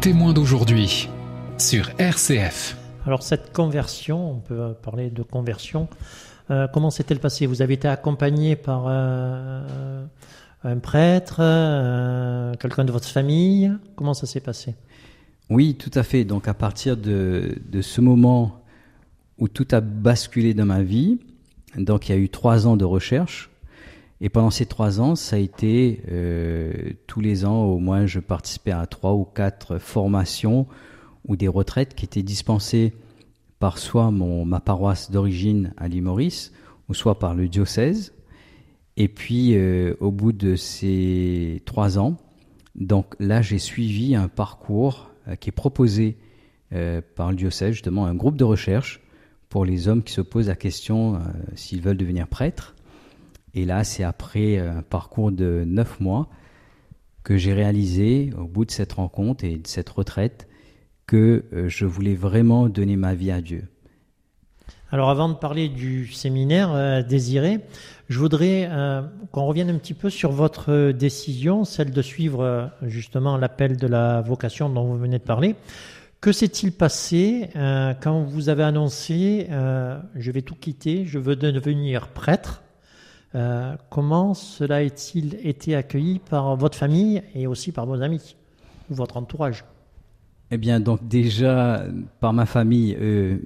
témoin d'aujourd'hui sur RCF. Alors cette conversion, on peut parler de conversion, comment s'est-elle passée ? Vous avez été accompagné par un prêtre, quelqu'un de votre famille ? Comment ça s'est passé ? Oui, tout à fait. Donc à partir de ce moment où tout a basculé dans ma vie, donc il y a eu 3 ans de recherche. Et pendant ces 3 ans, ça a été tous les ans, au moins, je participais à 3 ou 4 formations ou des retraites qui étaient dispensées par soit ma paroisse d'origine à l'île Maurice, ou soit par le diocèse. Et puis, au bout de ces 3 ans, donc là, j'ai suivi un parcours qui est proposé par le diocèse, justement, un groupe de recherche pour les hommes qui se posent la question s'ils veulent devenir prêtres. Et là, c'est après un parcours de 9 mois que j'ai réalisé, au bout de cette rencontre et de cette retraite, que je voulais vraiment donner ma vie à Dieu. Alors avant de parler du séminaire Désiré, je voudrais qu'on revienne un petit peu sur votre décision, celle de suivre justement l'appel de la vocation dont vous venez de parler. Que s'est-il passé quand vous avez annoncé « je vais tout quitter, je veux devenir prêtre » comment cela a-t-il été accueilli par votre famille et aussi par vos amis ou votre entourage ? Eh bien, donc déjà, par ma famille,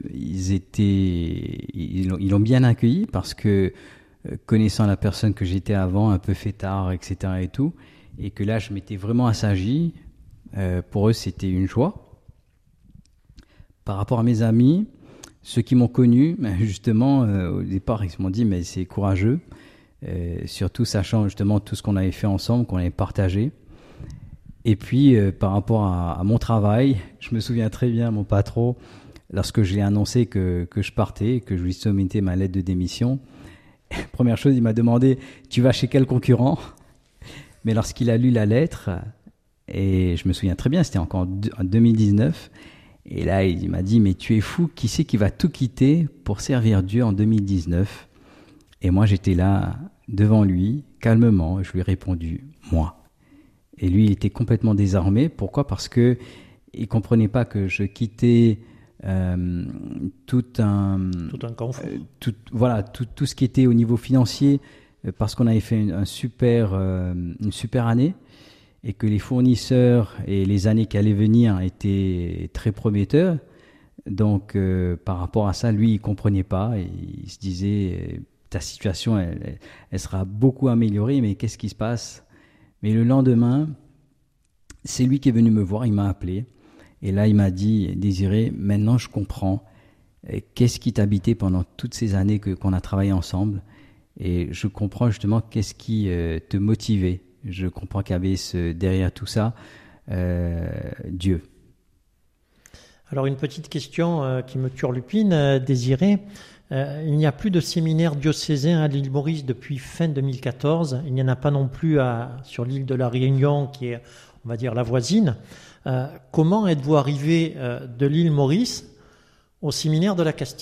ils l'ont bien accueilli parce que, connaissant la personne que j'étais avant, un peu fêtard, etc. et tout, et que là, je m'étais vraiment assagi, pour eux, c'était une joie. Par rapport à mes amis, ceux qui m'ont connu, justement, au départ, ils m'ont dit « mais c'est courageux ». Surtout sachant justement tout ce qu'on avait fait ensemble, qu'on avait partagé. Et puis par rapport à mon travail, je me souviens très bien, mon patron, lorsque je lui ai annoncé que je partais, que je lui soumettais ma lettre de démission, première chose, il m'a demandé « tu vas chez quel concurrent ?» Mais lorsqu'il a lu la lettre, et je me souviens très bien, c'était encore en 2019, et là il m'a dit « mais tu es fou, qui c'est qui va tout quitter pour servir Dieu en 2019 ?» Et moi, j'étais là, devant lui, calmement, et je lui ai répondu « moi ». Et lui, il était complètement désarmé. Pourquoi ? Parce qu'il ne comprenait pas que je quittais tout un confort. Tout ce qui était au niveau financier, parce qu'on avait fait une super année, et que les fournisseurs et les années qui allaient venir étaient très prometteurs. Donc, par rapport à ça, lui, il ne comprenait pas, et il se disait... ta situation, elle sera beaucoup améliorée, mais qu'est-ce qui se passe ? Mais le lendemain, c'est lui qui est venu me voir, il m'a appelé, et là il m'a dit « Désiré, maintenant je comprends, qu'est-ce qui t'habitait pendant toutes ces années qu'on a travaillé ensemble, et je comprends justement qu'est-ce qui te motivait, je comprends qu'il y avait derrière tout ça, Dieu. » Alors une petite question qui me turlupine, Désiré. Il n'y a plus de séminaire diocésain à l'île Maurice depuis fin 2014. Il n'y en a pas non plus sur l'île de la Réunion, qui est, on va dire, la voisine. Comment êtes-vous arrivé de l'île Maurice au séminaire de la Castille ?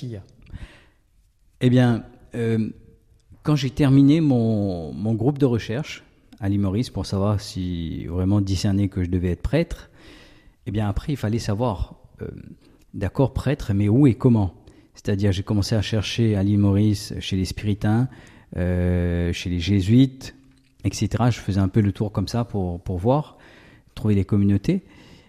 Eh bien, quand j'ai terminé mon groupe de recherche à l'île Maurice pour savoir si vraiment discerner que je devais être prêtre, eh bien après il fallait savoir, d'accord, prêtre, mais où et comment ? C'est-à-dire, j'ai commencé à chercher à l'île Maurice, chez les spiritains, chez les jésuites, etc. Je faisais un peu le tour comme ça pour voir, trouver des communautés.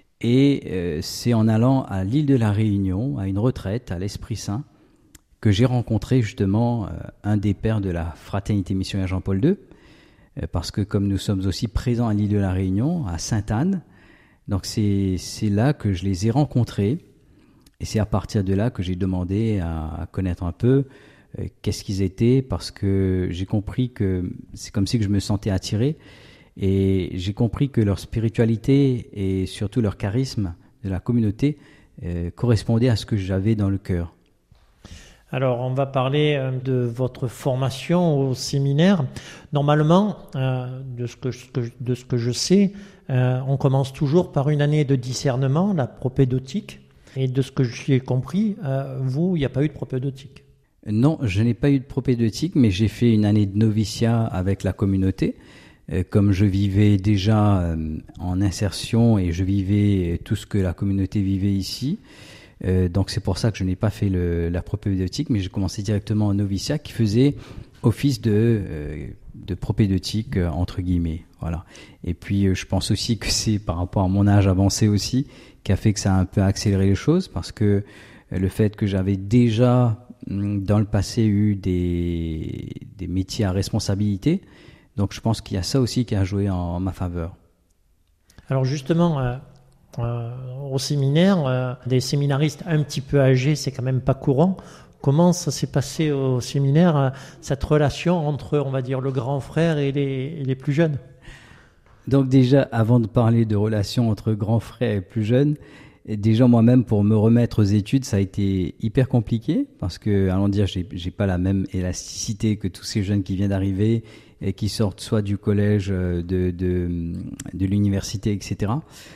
Et c'est en allant à l'île de la Réunion, à une retraite, à l'Esprit Saint, que j'ai rencontré justement un des pères de la Fraternité missionnaire Jean-Paul II, parce que comme nous sommes aussi présents à l'île de la Réunion, à Sainte-Anne, donc c'est là que je les ai rencontrés. Et c'est à partir de là que j'ai demandé à connaître un peu qu'est-ce qu'ils étaient, parce que j'ai compris que c'est comme si que je me sentais attiré, et j'ai compris que leur spiritualité et surtout leur charisme de la communauté correspondait à ce que j'avais dans le cœur. Alors, on va parler de votre formation au séminaire. Normalement, de ce que je sais, on commence toujours par une année de discernement, la propédeutique. Et de ce que j'ai compris, vous, il n'y a pas eu de propédeutique. Non, je n'ai pas eu de propédeutique, mais j'ai fait une année de noviciat avec la communauté. comme je vivais déjà en insertion et je vivais tout ce que la communauté vivait ici. Donc c'est pour ça que je n'ai pas fait la propédeutique, mais j'ai commencé directement en noviciat qui faisait office de propédeutique entre guillemets. Voilà. Et puis je pense aussi que c'est par rapport à mon âge avancé aussi qui a fait que ça a un peu accéléré les choses, parce que le fait que j'avais déjà dans le passé eu des métiers à responsabilité, donc je pense qu'il y a ça aussi qui a joué en ma faveur. Alors justement, au séminaire, des séminaristes un petit peu âgés, c'est quand même pas courant. Comment ça s'est passé au séminaire, cette relation entre, on va dire, le grand frère et les plus jeunes? Donc déjà, avant de parler de relation entre grands frères et plus jeunes, déjà moi-même pour me remettre aux études, ça a été hyper compliqué parce que, allons dire, j'ai pas la même élasticité que tous ces jeunes qui viennent d'arriver et qui sortent soit du collège, de l'université, etc.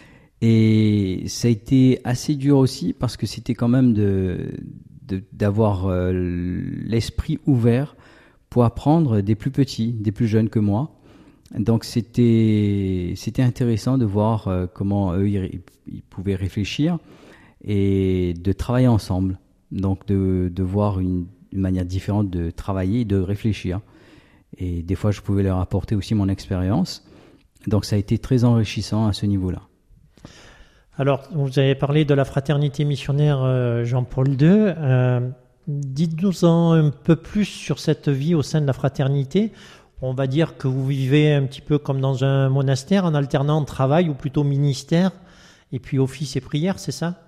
Et ça a été assez dur aussi parce que c'était quand même d'avoir l'esprit ouvert pour apprendre des plus petits, des plus jeunes que moi. Donc c'était intéressant de voir comment eux ils pouvaient réfléchir et de travailler ensemble. Donc de voir une manière différente de travailler et de réfléchir. Et des fois je pouvais leur apporter aussi mon expérience. Donc ça a été très enrichissant à ce niveau-là. Alors, vous avez parlé de la fraternité missionnaire Jean-Paul II. Dites-nous-en un peu plus sur cette vie au sein de la fraternité. On va dire que vous vivez un petit peu comme dans un monastère, en alternant travail ou plutôt ministère, et puis office et prière, c'est ça?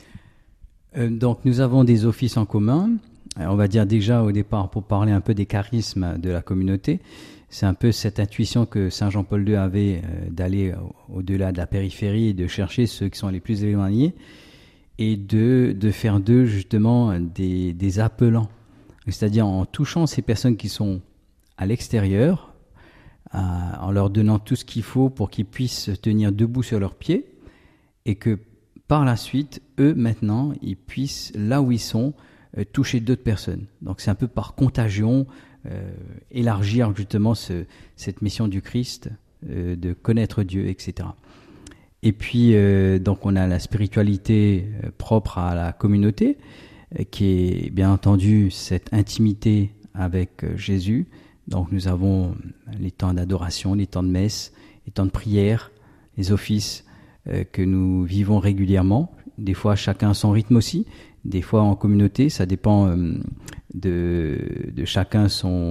Donc nous avons des offices en commun. On va dire déjà au départ, pour parler un peu des charismes de la communauté, c'est un peu cette intuition que Saint Jean-Paul II avait d'aller au-delà de la périphérie et de chercher ceux qui sont les plus éloignés et de faire d'eux justement des appelants. C'est-à-dire en touchant ces personnes qui sont à l'extérieur, en leur donnant tout ce qu'il faut pour qu'ils puissent tenir debout sur leurs pieds et que par la suite, eux maintenant, ils puissent, là où ils sont, toucher d'autres personnes. Donc c'est un peu par contagion, élargir justement cette mission du Christ, de connaître Dieu, etc. Et puis donc on a la spiritualité propre à la communauté, qui est bien entendu cette intimité avec Jésus. Donc nous avons les temps d'adoration, les temps de messe, les temps de prière, les offices que nous vivons régulièrement. Des fois chacun à son rythme aussi, des fois en communauté, ça dépend de chacun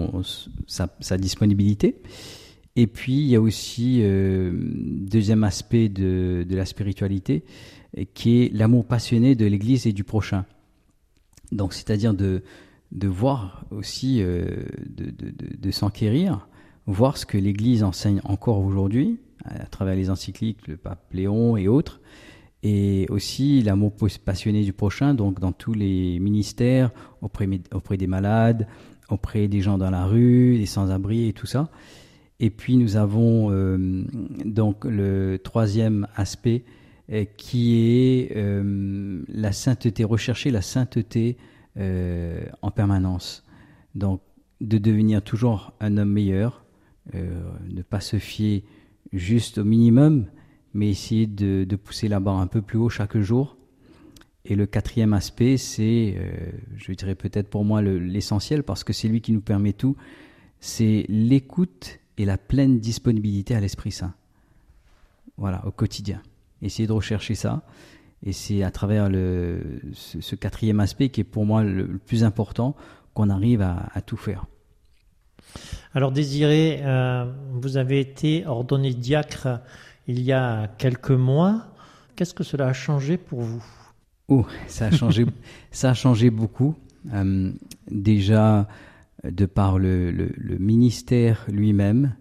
sa disponibilité. Et puis il y a aussi deuxième aspect de la spiritualité qui est l'amour passionné de l'Église et du prochain. Donc c'est-à-dire de voir aussi, de s'enquérir, voir ce que l'Église enseigne encore aujourd'hui, à travers les encycliques, le pape Léon et autres, et aussi l'amour passionné du prochain, donc dans tous les ministères, auprès des malades, auprès des gens dans la rue, des sans-abri et tout ça. Et puis nous avons donc le troisième aspect qui est la sainteté, rechercher la sainteté en permanence. Donc de devenir toujours un homme meilleur, ne pas se fier juste au minimum, mais essayer de pousser la barre un peu plus haut chaque jour. Et le quatrième aspect, c'est, je dirais peut-être pour moi l'essentiel, parce que c'est lui qui nous permet tout, c'est l'écoute et la pleine disponibilité à l'Esprit Saint. Voilà, au quotidien. Essayez de rechercher ça. Et c'est à travers ce quatrième aspect qui est pour moi le plus important qu'on arrive à tout faire. Alors Désiré, vous avez été ordonné diacre il y a quelques mois. Qu'est-ce que cela a changé pour vous? Ça a changé beaucoup. Déjà, de par le ministère lui-même,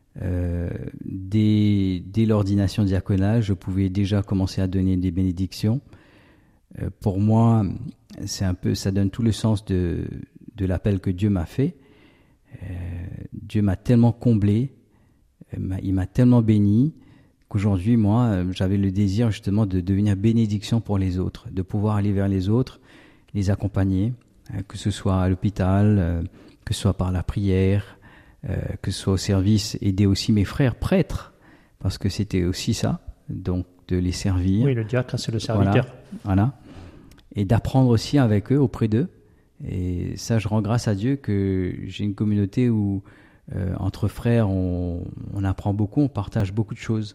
dès l'ordination diaconale, je pouvais déjà commencer à donner des bénédictions. Pour moi, ça donne tout le sens de l'appel que Dieu m'a fait. Dieu m'a tellement comblé, il m'a tellement béni, qu'aujourd'hui, moi, j'avais le désir justement de devenir bénédiction pour les autres, de pouvoir aller vers les autres, les accompagner, que ce soit à l'hôpital, que ce soit par la prière, que ce soit au service, aider aussi mes frères prêtres, parce que c'était aussi ça, donc de les servir. Oui, le diacre, c'est le serviteur. Voilà. Et d'apprendre aussi avec eux, auprès d'eux. Et ça, je rends grâce à Dieu que j'ai une communauté où, entre frères, on apprend beaucoup, on partage beaucoup de choses.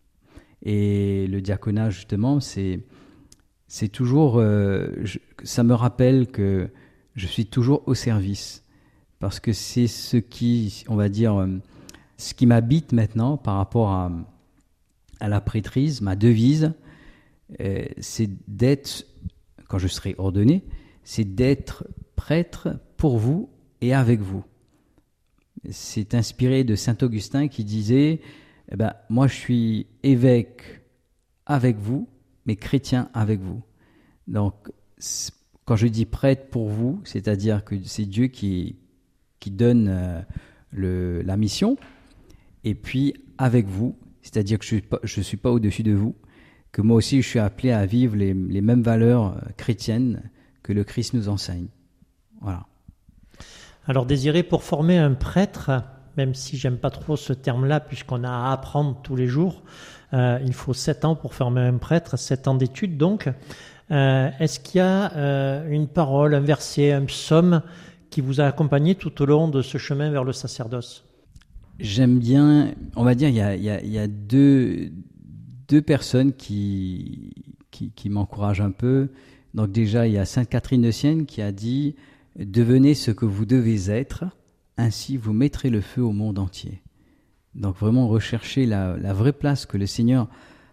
Et le diaconat, justement, c'est toujours... ça me rappelle que je suis toujours au service. Parce que c'est ce qui, on va dire, ce qui m'habite maintenant par rapport à la prêtrise, ma devise, c'est d'être, quand je serai ordonné, c'est d'être prêtre pour vous et avec vous. C'est inspiré de saint Augustin qui disait, moi je suis évêque avec vous, mais chrétien avec vous. Donc, quand je dis prêtre pour vous, c'est-à-dire que c'est Dieu qui donne la mission, et puis avec vous, c'est-à-dire que je ne suis pas au-dessus de vous, que moi aussi je suis appelé à vivre les mêmes valeurs chrétiennes que le Christ nous enseigne. Voilà. Alors Désiré, pour former un prêtre, même si j'aime pas trop ce terme-là, puisqu'on a à apprendre tous les jours, il faut 7 ans pour former un prêtre, 7 ans d'études donc. Est-ce qu'il y a une parole, un verset, un psaume qui vous a accompagné tout au long de ce chemin vers le sacerdoce? J'aime bien, on va dire, il y a deux personnes qui m'encouragent un peu. Donc déjà, il y a Sainte Catherine de Sienne qui a dit « Devenez ce que vous devez être, ainsi vous mettrez le feu au monde entier ». Donc vraiment rechercher la vraie place que le Seigneur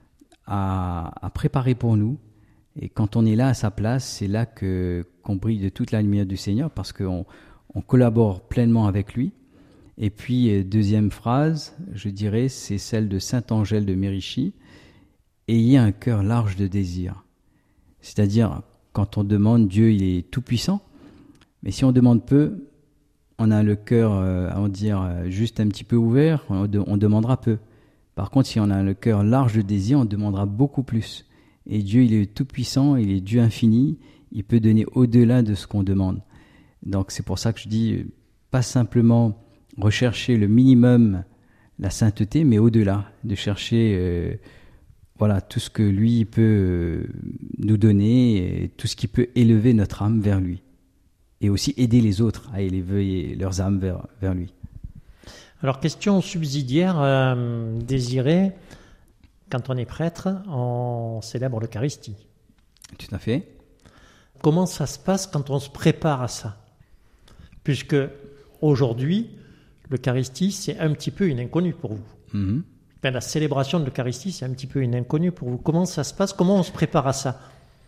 a préparée pour nous. Et quand on est là à sa place, c'est là qu'on brille de toute la lumière du Seigneur, parce qu'on collabore pleinement avec lui. Et puis, deuxième phrase, je dirais, c'est celle de saint Angèle de Mérichy. « Ayez un cœur large de désir ». C'est-à-dire, quand on demande, Dieu, il est tout-puissant. Mais si on demande peu, on a le cœur, on va dire, juste un petit peu ouvert, on demandera peu. Par contre, si on a le cœur large de désir, on demandera beaucoup plus. Et Dieu, il est tout-puissant, il est Dieu infini, il peut donner au-delà de ce qu'on demande. Donc c'est pour ça que je dis, pas simplement rechercher le minimum, la sainteté, mais au-delà, de chercher tout ce que lui peut nous donner, et tout ce qui peut élever notre âme vers lui. Et aussi aider les autres à élever leurs âmes vers lui. Alors question subsidiaire, Désiré. Quand on est prêtre, on célèbre l'Eucharistie. Tout à fait. Comment ça se passe quand on se prépare à ça? Puisque aujourd'hui, l'Eucharistie, c'est un petit peu une inconnue pour vous. Mm-hmm. La célébration de l'Eucharistie, c'est un petit peu une inconnue pour vous. Comment ça se passe? Comment on se prépare à ça?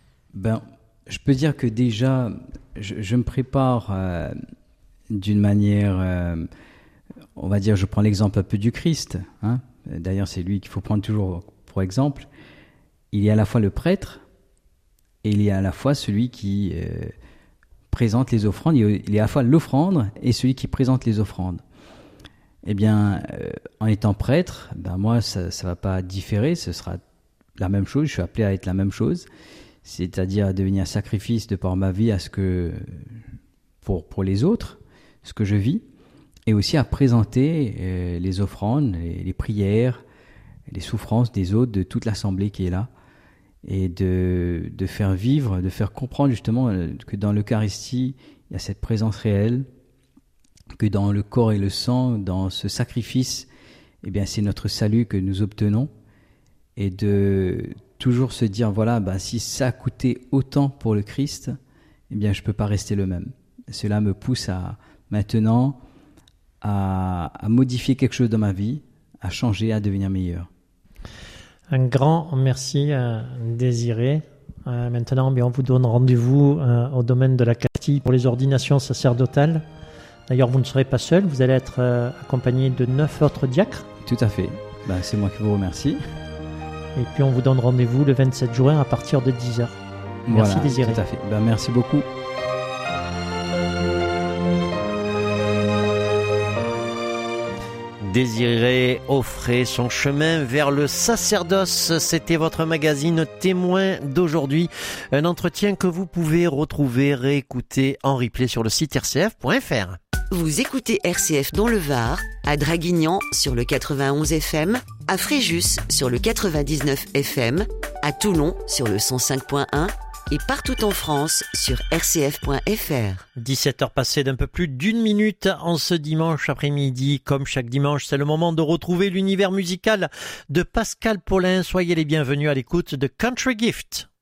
Je peux dire que déjà, je me prépare d'une manière, on va dire, je prends l'exemple un peu du Christ, hein. D'ailleurs, c'est lui qu'il faut prendre toujours pour exemple. Il y a à la fois le prêtre et il y a à la fois celui qui présente les offrandes. Il y a à la fois l'offrande et celui qui présente les offrandes. Eh bien, en étant prêtre, moi, ça ne va pas différer. Ce sera la même chose. Je suis appelé à être la même chose, c'est-à-dire à devenir sacrifice de par ma vie à ce que pour les autres, ce que je vis. Et aussi à présenter les offrandes, les prières, les souffrances des autres, de toute l'assemblée qui est là. Et de faire vivre, de faire comprendre justement que dans l'Eucharistie, il y a cette présence réelle, que dans le corps et le sang, dans ce sacrifice, c'est notre salut que nous obtenons. Et de toujours se dire, si ça a coûté autant pour le Christ, je ne peux pas rester le même. Cela me pousse à maintenant à modifier quelque chose dans ma vie, à changer, à devenir meilleur. Un grand merci Désiré. Maintenant, on vous donne rendez-vous au domaine de la Castille pour les ordinations sacerdotales. D'ailleurs, vous ne serez pas seul, vous allez être accompagné de 9 autres diacres. Tout à fait. C'est moi qui vous remercie. Et puis, on vous donne rendez-vous le 27 juin à partir de 10h. Merci Désiré. Tout à fait. Merci beaucoup. Désiré offrait son chemin vers le sacerdoce. C'était votre magazine Témoin d'aujourd'hui. Un entretien que vous pouvez retrouver, réécouter en replay sur le site rcf.fr. Vous écoutez RCF dans le Var, à Draguignan sur le 91 FM, à Fréjus sur le 99 FM, à Toulon sur le 105.1 et partout en France sur rcf.fr. 17h passées d'un peu plus d'une minute en ce dimanche après-midi. Comme chaque dimanche, c'est le moment de retrouver l'univers musical de Pascal Paulin. Soyez les bienvenus à l'écoute de Country Gift.